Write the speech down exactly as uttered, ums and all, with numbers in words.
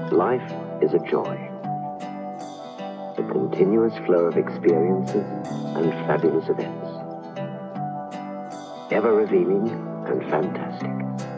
Life is a joy. A continuous flow of experiences and fabulous events. Ever revealing and fantastic.